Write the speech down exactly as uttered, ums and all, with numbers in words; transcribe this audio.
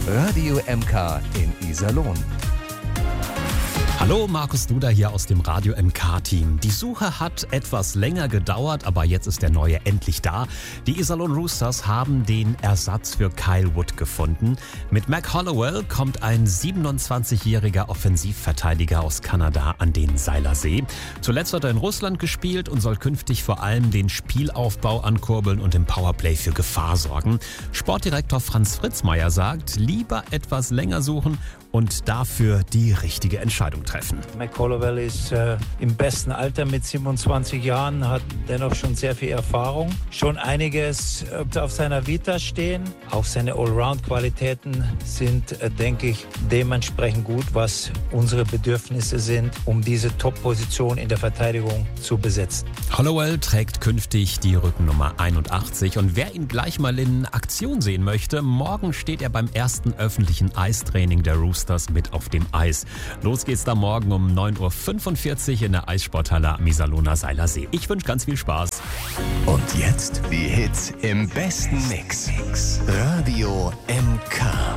Radio M K in Iserlohn. Hallo, Markus Duda hier aus dem Radio M K-Team. Die Suche hat etwas länger gedauert, aber jetzt ist der Neue endlich da. Die Iserlohn Roosters haben den Ersatz für Kyle Wood gefunden. Mit Mac Hollowell kommt ein siebenundzwanzigjähriger Offensivverteidiger aus Kanada an den Seilersee. Zuletzt hat er in Russland gespielt und soll künftig vor allem den Spielaufbau ankurbeln und im Powerplay für Gefahr sorgen. Sportdirektor Franz Fritzmeier sagt, lieber etwas länger suchen und dafür die richtige Entscheidung treffen. Mac Hollowell ist äh, im besten Alter mit siebenundzwanzig Jahren, hat dennoch schon sehr viel Erfahrung. Schon einiges äh, auf seiner Vita stehen. Auch seine Allround-Qualitäten sind, äh, denke ich, dementsprechend gut, was unsere Bedürfnisse sind, um diese Top-Position in der Verteidigung zu besetzen. Hollowell trägt künftig die Rückennummer einundachtzig und wer ihn gleich mal in Aktion sehen möchte, morgen steht er beim ersten öffentlichen Eistraining der Roosters mit auf dem Eis. Los geht's da morgen um neun Uhr fünfundvierzig in der Eissporthalle am Iserlohner Seilersee. Ich wünsche ganz viel Spaß. Und jetzt die Hits im besten Mix. Radio M K.